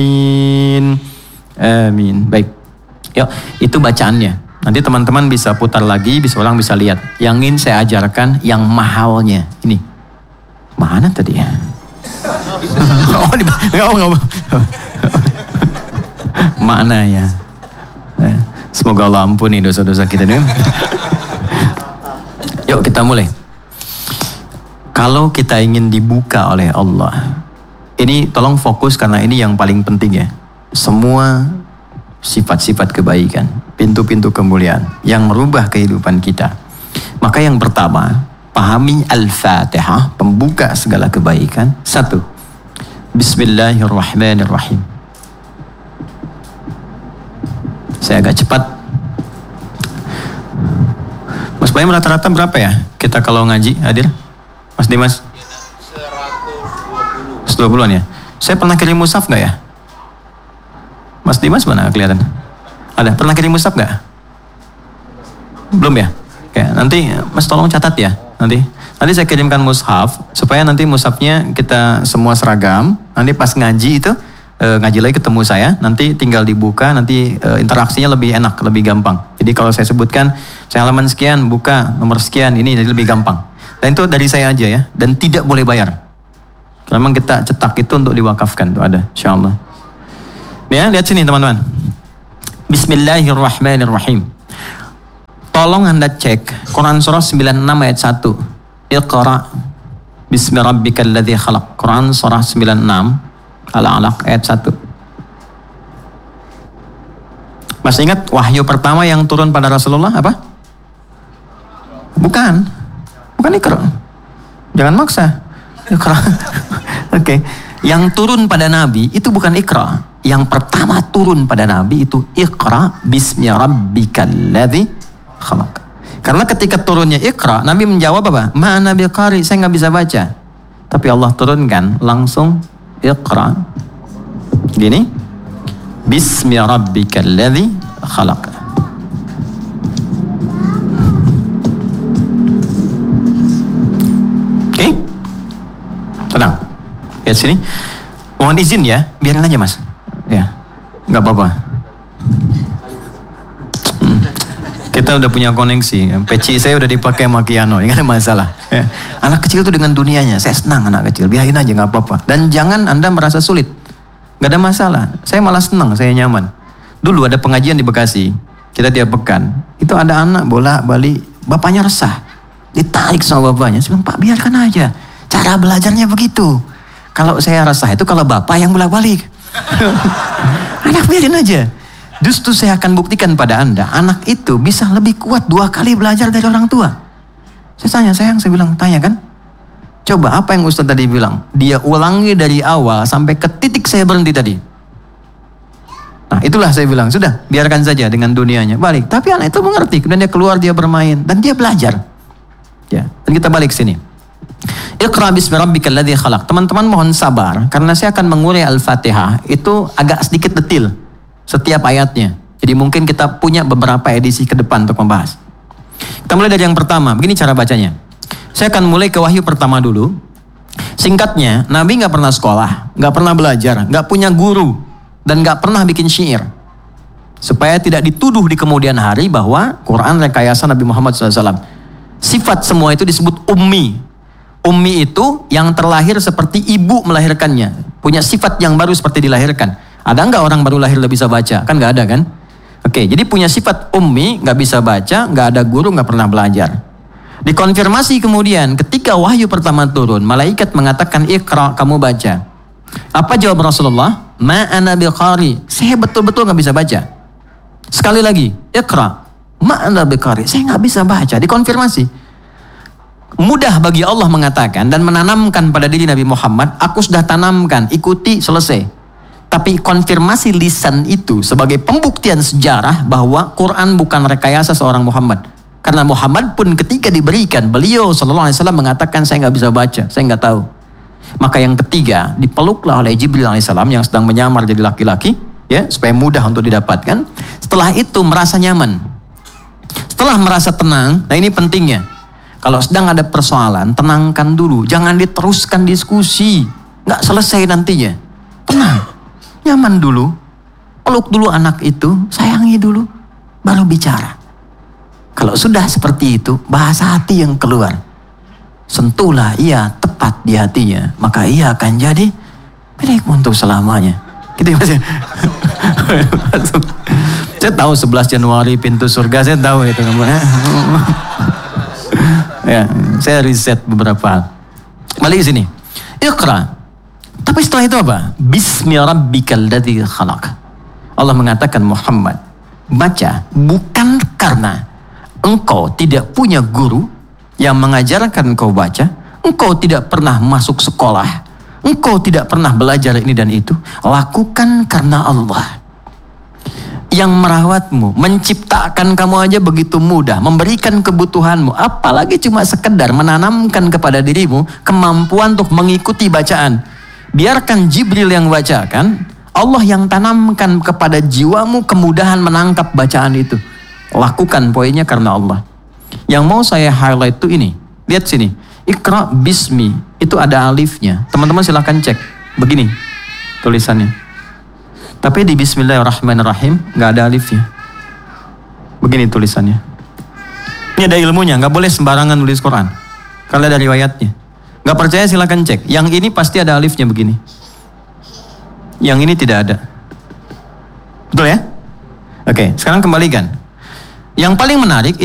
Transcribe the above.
Amin. Baik. Yuk, itu bacaannya. Nanti teman-teman bisa putar lagi, orang bisa lihat. Yang ingin saya ajarkan yang mahalnya. Ini. Mana tadi ya? Mana ya? Semoga Allah ampuni dosa-dosa kita nih. Yuk kita mulai. Kalau kita ingin dibuka oleh Allah, ini tolong fokus karena ini yang paling penting ya. Semua sifat-sifat kebaikan, pintu-pintu kemuliaan yang merubah kehidupan kita. Maka yang pertama, pahami Al-Fatihah, pembuka segala kebaikan. 1. Bismillahirrahmanirrahim. Saya agak cepat. Mas Baim rata-rata berapa ya kita kalau ngaji hadir? Mas Dimas? 120-an ya. Saya pernah kirim mushaf gak ya? Mas Dimas mana kelihatan? Ada, pernah kirim mushaf gak? Belum ya? Oke, nanti Mas tolong catat ya. Nanti saya kirimkan mushaf supaya nanti mushafnya kita semua seragam. Nanti pas ngaji itu ngaji lagi ketemu saya, nanti tinggal dibuka, nanti interaksinya lebih enak, lebih gampang. Jadi kalau saya sebutkan, saya halaman sekian, buka nomor sekian, ini jadi lebih gampang. Dan itu dari saya aja ya, dan tidak boleh bayar. Karena memang kita cetak itu untuk diwakafkan, itu ada, insyaAllah. Ya, lihat sini teman-teman. Bismillahirrahmanirrahim. Tolong Anda cek Quran surah 96 ayat 1. Iqra bismi rabbikal ladzi khalaq. Quran surah 96 Al-Alaq ayat 1. Masih ingat wahyu pertama yang turun pada Rasulullah apa? Bukan Iqra. Jangan maksa. Iqra. Oke. Yang turun pada Nabi itu bukan Iqra. Yang pertama turun pada Nabi itu Iqra bismi rabbikal ladzi khalaq. Karena ketika turunnya Iqra, Nabi menjawab apa? Ma ana biqari, saya nggak bisa baca. Tapi Allah turunkan langsung Iqra. Gini. Bismi rabbikal ladzi khalaq. Oke? Tenang. Lihat sini. Mohon izin ya, biarin aja Mas. Ya. Enggak apa-apa. Kita udah punya koneksi. Peci saya udah dipakai Makiano, nggak ada masalah. Ya. Anak kecil tuh dengan dunianya, saya senang anak kecil. Biarin aja nggak apa-apa. Dan jangan Anda merasa sulit, nggak ada masalah. Saya malah senang, saya nyaman. Dulu ada pengajian di Bekasi, kita tiap pekan. Itu ada anak bolak-balik, bapaknya resah, ditarik sama bapaknya. Saya bilang, Pak biarkan aja. Cara belajarnya begitu. Kalau saya resah itu kalau bapak yang bolak-balik. Anak biarin aja. Justru saya akan buktikan pada Anda, anak itu bisa lebih kuat 2 kali belajar dari orang tua. Saya tanya, sayang, saya bilang, tanya kan? Coba apa yang Ustaz tadi bilang? Dia ulangi dari awal sampai ke titik saya berhenti tadi. Nah itulah saya bilang, sudah, biarkan saja dengan dunianya. Balik, tapi anak itu mengerti, kemudian dia keluar, dia bermain, dan dia belajar. Ya, dan kita balik sini. Iqra bismi rabbikal ladzi khalaq. Teman-teman mohon sabar, karena saya akan mengurai Al-Fatihah, itu agak sedikit detil. Setiap ayatnya. Jadi mungkin kita punya beberapa edisi ke depan untuk membahas. Kita mulai dari yang pertama. Begini cara bacanya. Saya akan mulai ke wahyu pertama dulu. Singkatnya, Nabi gak pernah sekolah, gak pernah belajar, gak punya guru, dan gak pernah bikin syair. Supaya tidak dituduh di kemudian hari bahwa Quran rekayasa Nabi Muhammad SAW. Sifat semua itu disebut ummi. Ummi itu yang terlahir seperti ibu melahirkannya. Punya sifat yang baru seperti dilahirkan. Ada nggak orang baru lahir udah bisa baca? Kan nggak ada kan? Oke, jadi punya sifat ummi, nggak bisa baca, nggak ada guru, nggak pernah belajar. Dikonfirmasi kemudian ketika wahyu pertama turun, malaikat mengatakan Iqra, kamu baca. Apa jawab Rasulullah? Ma ana biqari, saya betul-betul nggak bisa baca. Sekali lagi, Iqra, ma ana biqari, saya nggak bisa baca. Dikonfirmasi. Mudah bagi Allah mengatakan dan menanamkan pada diri Nabi Muhammad, aku sudah tanamkan, ikuti, selesai. Tapi konfirmasi lisan itu sebagai pembuktian sejarah bahwa Quran bukan rekayasa seorang Muhammad. Karena Muhammad pun ketika diberikan, beliau SAW mengatakan saya nggak bisa baca, saya nggak tahu. Maka yang ketiga, dipeluklah oleh Jibril AS yang sedang menyamar jadi laki-laki, ya supaya mudah untuk didapatkan. Setelah itu merasa nyaman. Setelah merasa tenang, nah ini pentingnya. Kalau sedang ada persoalan, tenangkan dulu, jangan diteruskan diskusi, nggak selesai nantinya. Tenang. Nyaman dulu. Peluk dulu anak itu, sayangi dulu, baru bicara. Kalau sudah seperti itu, bahasa hati yang keluar. Sentuhlah ia tepat di hatinya, maka ia akan jadi milikmu untuk selamanya. Gitu ya Mas. Saya tahu 11 Januari pintu surga, saya tahu itu. Ya, saya riset beberapa hal. Balik sini. Iqra. Tapi setelah itu apa? Bismi rabbikal ladzi khalaq. Allah mengatakan, Muhammad, baca bukan karena engkau tidak punya guru yang mengajarkan engkau baca, engkau tidak pernah masuk sekolah, engkau tidak pernah belajar ini dan itu. Lakukan karena Allah yang merawatmu, menciptakan kamu aja begitu mudah, memberikan kebutuhanmu, apalagi cuma sekedar menanamkan kepada dirimu kemampuan untuk mengikuti bacaan. Biarkan Jibril yang bacakan, Allah yang tanamkan kepada jiwamu kemudahan menangkap bacaan itu. Lakukan poinnya karena Allah. Yang mau saya highlight itu ini. Lihat sini. Iqra bismi. Itu ada alifnya. Teman-teman silahkan cek. Begini tulisannya. Tapi di Bismillahirrahmanirrahim nggak ada alifnya. Begini tulisannya. Ini ada ilmunya. Nggak boleh sembarangan nulis Quran. Kalau ada riwayatnya. Nggak percaya silahkan cek. Yang ini pasti ada alifnya begini. Yang ini tidak ada. Betul ya? Oke, sekarang kembalikan. Yang paling menarik